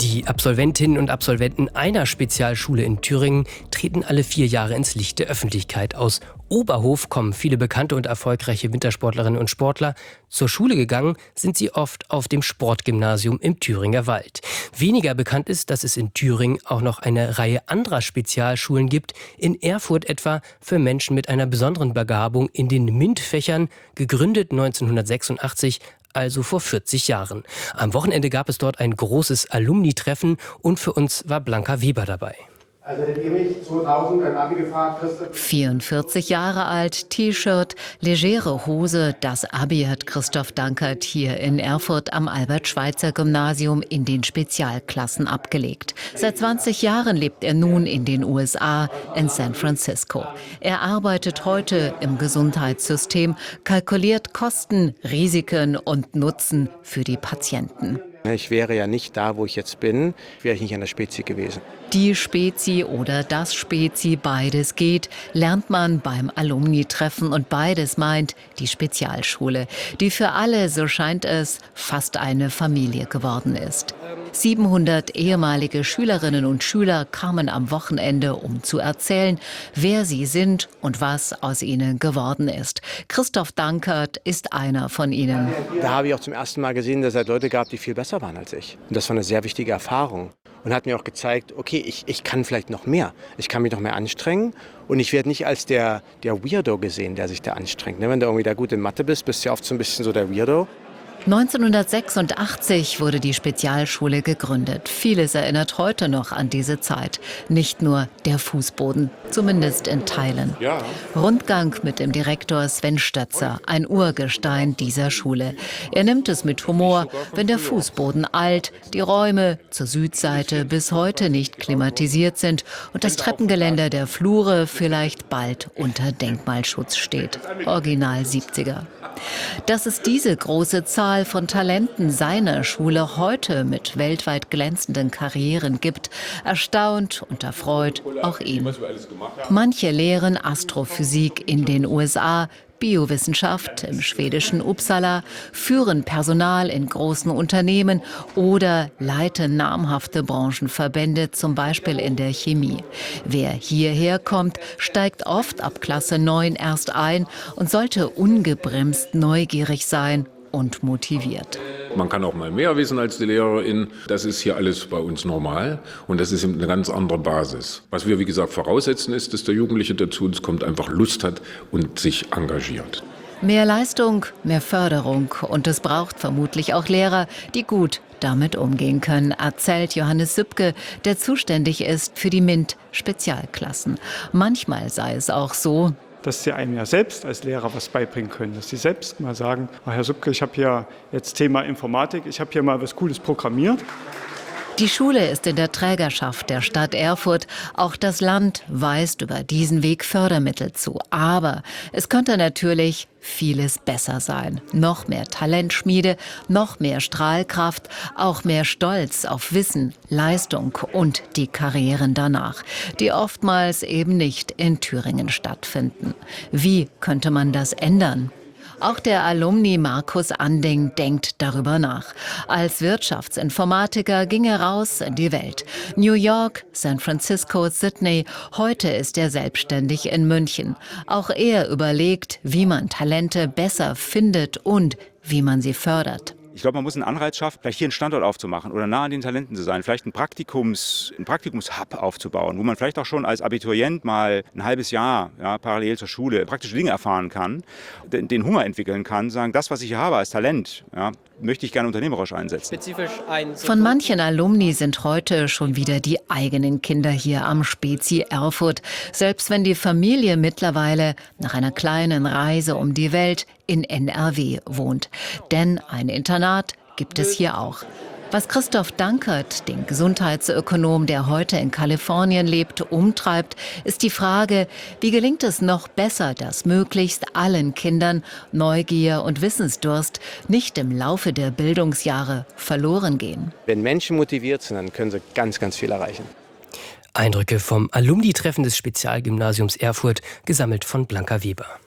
Die Absolventinnen und Absolventen einer Spezialschule in Thüringen treten alle 4 Jahre ins Licht der Öffentlichkeit. Aus Oberhof kommen viele bekannte und erfolgreiche Wintersportlerinnen und Sportler. Zur Schule gegangen sind sie oft auf dem Sportgymnasium im Thüringer Wald. Weniger bekannt ist, dass es in Thüringen auch noch eine Reihe anderer Spezialschulen gibt. In Erfurt etwa für Menschen mit einer besonderen Begabung in den MINT-Fächern, gegründet 1986, also vor 40 Jahren. Am Wochenende gab es dort ein großes Alumni-Treffen und für uns war Blanca Weber dabei. Also hättet ihr mich 2000 ein Abi gefragt, Christoph? 44 Jahre alt, T-Shirt, legere Hose. Das Abi hat Christoph Dankert hier in Erfurt am Albert-Schweitzer-Gymnasium in den Spezialklassen abgelegt. Seit 20 Jahren lebt er nun in den USA, in San Francisco. Er arbeitet heute im Gesundheitssystem, kalkuliert Kosten, Risiken und Nutzen für die Patienten. Ich wäre ja nicht da, wo ich jetzt bin, wäre ich nicht an der Spezi gewesen. Die Spezi oder das Spezi, beides geht, lernt man beim Alumni-Treffen und beides meint die Spezialschule, die für alle, so scheint es, fast eine Familie geworden ist. 700 ehemalige Schülerinnen und Schüler kamen am Wochenende, um zu erzählen, wer sie sind und was aus ihnen geworden ist. Christoph Dankert ist einer von ihnen. Da habe ich auch zum ersten Mal gesehen, dass es Leute gab, die viel besser waren als ich. Und das war eine sehr wichtige Erfahrung. Und hat mir auch gezeigt, okay, ich kann vielleicht noch mehr. Ich kann mich noch mehr anstrengen und ich werde nicht als der Weirdo gesehen, der sich da anstrengt. Wenn du irgendwie da gut in Mathe bist du ja oft so ein bisschen so der Weirdo. 1986 wurde die Spezialschule gegründet. Vieles erinnert heute noch an diese Zeit. Nicht nur der Fußboden, zumindest in Teilen. Ja. Rundgang mit dem Direktor Sven Stötzer, ein Urgestein dieser Schule. Er nimmt es mit Humor, wenn der Fußboden alt, die Räume zur Südseite bis heute nicht klimatisiert sind und das Treppengeländer der Flure vielleicht bald unter Denkmalschutz steht. Original 70er. Dass es diese große Zahl von Talenten seiner Schule heute mit weltweit glänzenden Karrieren gibt, erstaunt und erfreut auch ihn. Manche lehren Astrophysik in den USA, Biowissenschaft im schwedischen Uppsala, führen Personal in großen Unternehmen oder leiten namhafte Branchenverbände, zum Beispiel in der Chemie. Wer hierher kommt, steigt oft ab Klasse 9 erst ein und sollte ungebremst neugierig sein und motiviert. Man kann auch mal mehr wissen als die Lehrerin. Das ist hier alles bei uns normal und das ist eine ganz andere Basis. Was wir, wie gesagt, voraussetzen ist, dass der Jugendliche dazu uns kommt, einfach Lust hat und sich engagiert. Mehr Leistung, mehr Förderung und es braucht vermutlich auch Lehrer, die gut damit umgehen können, erzählt Johannes Sübke, der zuständig ist für die MINT-Spezialklassen. Manchmal sei es auch so, dass sie einem ja selbst als Lehrer was beibringen können. Dass sie selbst mal sagen, Herr Sübke, ich habe hier jetzt Thema Informatik, ich habe hier mal was Cooles programmiert. Die Schule ist in der Trägerschaft der Stadt Erfurt. Auch das Land weist über diesen Weg Fördermittel zu. Aber es könnte natürlich vieles besser sein. Noch mehr Talentschmiede, noch mehr Strahlkraft, auch mehr Stolz auf Wissen, Leistung und die Karrieren danach, die oftmals eben nicht in Thüringen stattfinden. Wie könnte man das ändern? Auch der Alumni Markus Anding denkt darüber nach. Als Wirtschaftsinformatiker ging er raus in die Welt. New York, San Francisco, Sydney. Heute ist er selbstständig in München. Auch er überlegt, wie man Talente besser findet und wie man sie fördert. Ich glaube, man muss einen Anreiz schaffen, vielleicht hier einen Standort aufzumachen oder nah an den Talenten zu sein, vielleicht einen Praktikumshub aufzubauen, wo man vielleicht auch schon als Abiturient mal ein halbes Jahr parallel zur Schule praktische Dinge erfahren kann, den Hunger entwickeln kann, sagen, das, was ich hier habe als Talent, möchte ich gerne unternehmerisch einsetzen. Von manchen Alumni sind heute schon wieder die eigenen Kinder hier am Spezi Erfurt, selbst wenn die Familie mittlerweile nach einer kleinen Reise um die Welt in NRW wohnt. Denn ein Internat gibt es hier auch. Was Christoph Dankert, den Gesundheitsökonom, der heute in Kalifornien lebt, umtreibt, ist die Frage, wie gelingt es noch besser, dass möglichst allen Kindern Neugier und Wissensdurst nicht im Laufe der Bildungsjahre verloren gehen. Wenn Menschen motiviert sind, dann können sie ganz, ganz viel erreichen. Eindrücke vom Alumni-Treffen des Spezialgymnasiums Erfurt, gesammelt von Blanca Weber.